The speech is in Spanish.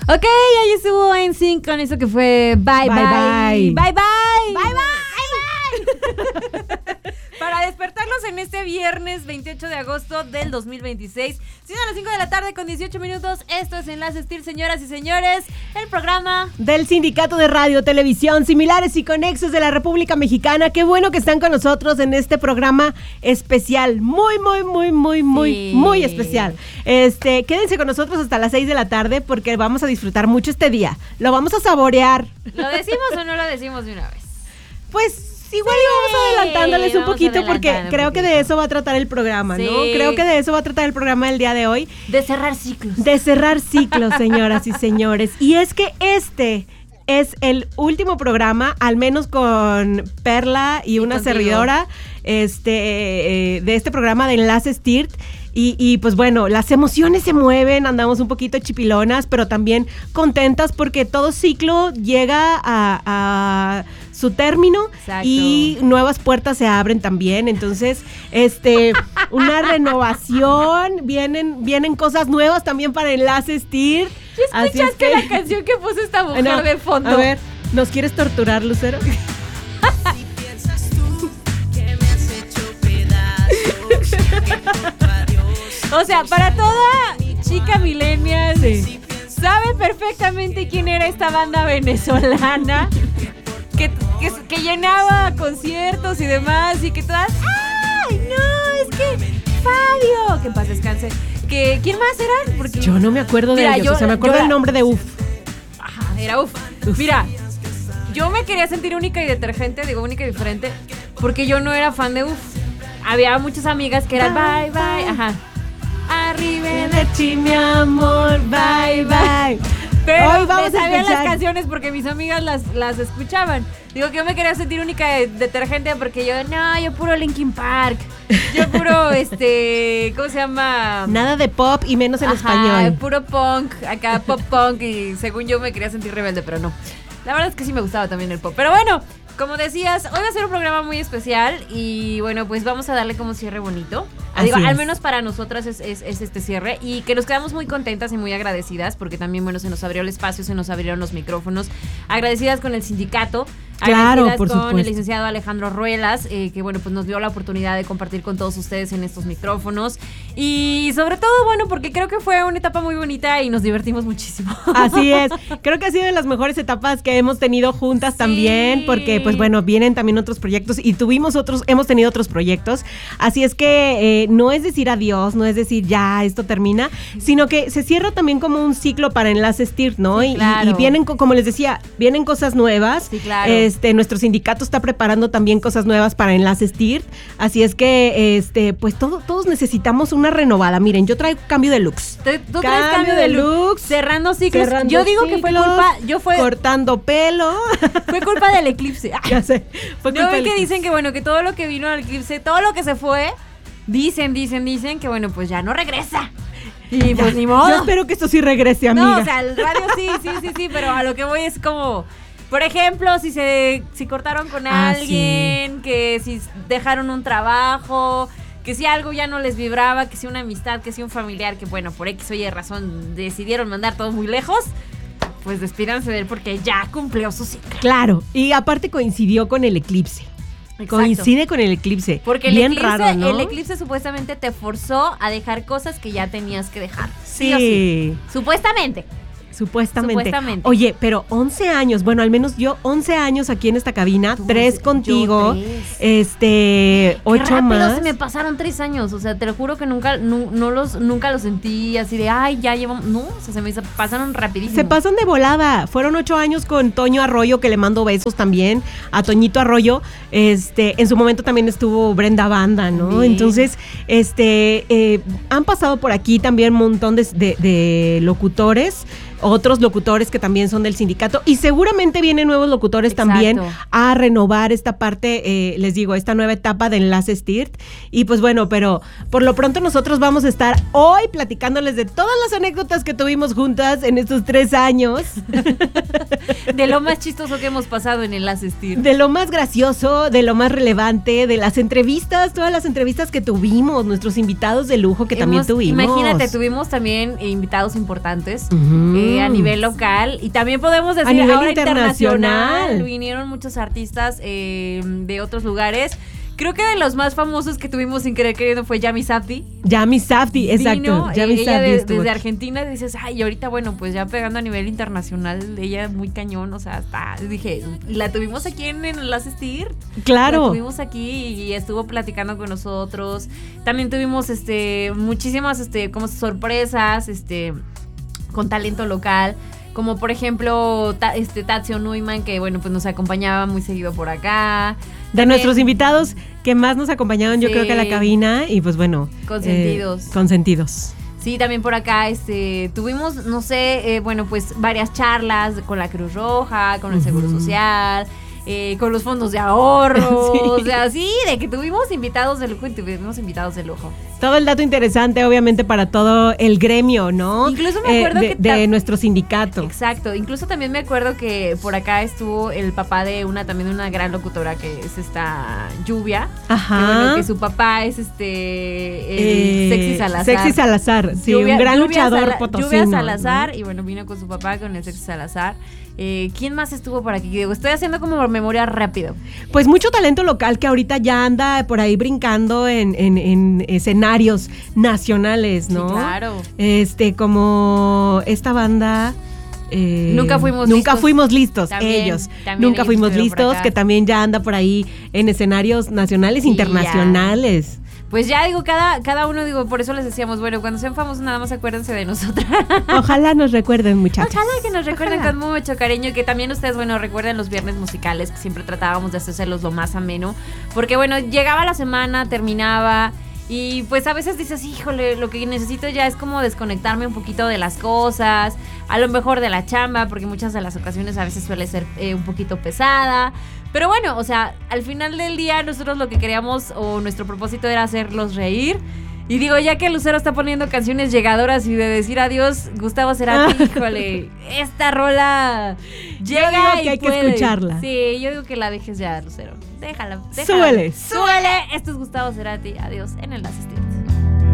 Ok, ahí estuvo NSYNC con eso que fue Bye Bye. Bye Bye Bye. Bye Bye. Para despertarlos en este viernes 28 de agosto del 2026. Siendo a las 5 de la tarde con 18 minutos. Esto es Enlace STIR, señoras y señores. El programa del Sindicato de Radio, Televisión, Similares y Conexos de la República Mexicana. Qué bueno que están con nosotros en este programa especial. Muy especial. Quédense con nosotros hasta las 6 de la tarde porque vamos a disfrutar mucho este día. Lo vamos a saborear. ¿Lo decimos o no lo decimos de una vez? Pues igual vamos adelantándoles un poquito porque creo que de eso va a tratar el programa, ¿no? Creo que de eso va a tratar el programa del día de hoy. De cerrar ciclos. De cerrar ciclos, señoras y señores. Y es que este es el último programa, al menos con Perla y una servidora, de este programa de Enlace STIR. Y pues bueno, las emociones se mueven, andamos un poquito chipilonas, pero también contentas porque todo ciclo llega a su término. Exacto. Y nuevas puertas se abren también. Entonces, una renovación, vienen cosas nuevas también para Enlace STIR. ¿Ya escuchaste la canción que puso esta mujer de fondo? A ver, ¿nos quieres torturar, Lucero? O sea, para toda chica millennial, sabe perfectamente quién era esta banda venezolana que llenaba conciertos y demás y que todas, ¡ay, no! Es que Fabio, que en paz descanse. ¿Quién más eran? Porque yo no me acuerdo de ellos, me acuerdo del nombre de UF. Ajá, era UF. Mira, yo me quería sentir única y detergente, digo única y diferente, porque yo no era fan de UF. Había muchas amigas que eran bye, bye, ajá. Arrivederci, mi amor, bye, bye. Pero hoy vamos a sabían las canciones porque mis amigas las escuchaban. Digo que yo me quería sentir única y detergente porque yo puro Linkin Park. Yo puro, ¿cómo se llama? Nada de pop y menos en español. Puro punk, acá pop punk y según yo me quería sentir rebelde, pero no. La verdad es que sí me gustaba también el pop. Pero bueno, como decías, hoy va a ser un programa muy especial y bueno, pues vamos a darle como cierre bonito. Digo, al menos para nosotras es este cierre y que nos quedamos muy contentas y muy agradecidas porque también, bueno, se nos abrió el espacio, se nos abrieron los micrófonos. Agradecidas con el sindicato, claro, por con supuesto. el licenciado Alejandro Ruelas, que bueno, pues nos dio la oportunidad de compartir con todos ustedes en estos micrófonos y sobre todo, bueno, porque creo que fue una etapa muy bonita y nos divertimos muchísimo. Así es, creo que ha sido de las mejores etapas que hemos tenido juntas también, porque pues bueno, vienen también otros proyectos y hemos tenido otros proyectos, así es que no es decir adiós, no es decir ya esto termina, sino que se cierra también como un ciclo para Enlace STIR, ¿no? Sí, claro. Y vienen, como les decía, vienen cosas nuevas. Sí, claro. Nuestro sindicato está preparando también cosas nuevas para Enlace STIR, así es que pues todos necesitamos una renovada. Miren, yo traigo cambio de looks. Tú traes cambio de looks. Cerrando ciclos. Yo digo que fue culpa, cortando pelo. Fue culpa del eclipse. Ya sé. Fue culpa del eclipse. Dicen que bueno, que todo lo que vino al eclipse, todo lo que se fue, dicen que bueno, pues ya no regresa. Y pues ni modo. Yo espero que esto sí regrese, amiga. No, o sea, el radio sí, pero a lo que voy es como, por ejemplo, si cortaron con alguien, que si dejaron un trabajo, que si algo ya no les vibraba, que si una amistad, que si un familiar, que bueno, por X o Y razón decidieron mandar todo muy lejos, pues despídanse de él porque ya cumplió su ciclo. Claro, y aparte coincidió con el eclipse. Exacto. Coincide con el eclipse. Porque bien raro, ¿no? El eclipse supuestamente te forzó a dejar cosas que ya tenías que dejar. Sí. O sí. Supuestamente. Oye, pero 11 años, bueno, al menos yo 11 años aquí en esta cabina, 3 contigo, 8 más. Se me pasaron 3 años, o sea, te lo juro que nunca los sentí así de, ay, ya llevamos, no, o sea, se me pasaron rapidísimo. Se pasan de volada, fueron 8 años con Toño Arroyo, que le mando besos también, a Toñito Arroyo, en su momento también estuvo Brenda Banda, ¿no? Bien. Entonces, han pasado por aquí también un montón de locutores, otros locutores que también son del sindicato y seguramente vienen nuevos locutores. Exacto. También a renovar esta parte, les digo, esta nueva etapa de Enlace STIR. Y pues bueno, pero por lo pronto nosotros vamos a estar hoy platicándoles de todas las anécdotas que tuvimos juntas en estos 3 años. De lo más chistoso que hemos pasado en Enlace STIR. De lo más gracioso, de lo más relevante, de las entrevistas, todas las entrevistas que tuvimos, nuestros invitados de lujo que también tuvimos. Imagínate, tuvimos también invitados importantes. a nivel local. Y también podemos decir a nivel ahora internacional. Vinieron muchos artistas de otros lugares. Creo que de los más famosos que tuvimos sin querer queriendo fue Yami Safdie. Yami Safdie, exacto. Vino, Yami ella Safdie desde Argentina, y dices, ay, ahorita bueno, pues ya pegando a nivel internacional, ella muy cañón, o sea, dije, la tuvimos aquí en Las Estir. Claro. La tuvimos aquí y estuvo platicando con nosotros. También tuvimos muchísimas como sorpresas, con talento local. Como por ejemplo Tazio Neumann, que bueno, pues nos acompañaba muy seguido por acá. De También, nuestros invitados que más nos acompañaron, yo sí, creo que a la cabina, y pues bueno. Consentidos. Consentidos. Sí, también por acá tuvimos, no sé, bueno, pues varias charlas con la Cruz Roja, con el Seguro Social, con los fondos de ahorro, Sí. o sea, sí, de que tuvimos invitados de lujo y tuvimos invitados de lujo. Todo el dato interesante, obviamente, para todo el gremio, ¿no? Incluso me acuerdo de nuestro sindicato. Exacto, incluso también me acuerdo que por acá estuvo el papá de una gran locutora que es esta Lluvia. Ajá. Que, bueno, que su papá es el Sexy Salazar. Sexy Salazar, sí, un gran luchador potosino. Lluvia Salazar, ¿no? y bueno, vino con su papá, con el Sexy Salazar. ¿Quién más estuvo por aquí? Digo, estoy haciendo como memoria rápido. Pues mucho talento local que ahorita ya anda por ahí brincando en escenarios nacionales, ¿no? Sí, claro. Como esta banda. Nunca fuimos listos, también, ellos. También Nunca ellos fuimos estuvieron por listos, acá. que también ya anda por ahí en escenarios nacionales, Sí, internacionales. Pues ya digo, cada uno, digo, por eso les decíamos, bueno, cuando sean famosos nada más acuérdense de nosotras. Ojalá nos recuerden, muchachos. Ojalá que nos recuerden Ojalá. con mucho cariño, que también ustedes, bueno, recuerden los viernes musicales, que siempre tratábamos de hacerlos lo más ameno, porque bueno, llegaba la semana, terminaba, y pues a veces dices, híjole, lo que necesito ya es como desconectarme un poquito de las cosas, a lo mejor de la chamba, porque muchas de las ocasiones a veces suele ser un poquito pesada. Pero bueno, o sea, al final del día nosotros lo que queríamos o nuestro propósito era hacerlos reír. Y digo, ya que Lucero está poniendo canciones llegadoras y de decir adiós, Gustavo Cerati, híjole, esta rola llega digo que y hay que puede. escucharla. Sí, yo digo que la dejes ya, Lucero. Déjala. Súbele. Súbele. Esto es Gustavo Cerati. Adiós en el Las Estir.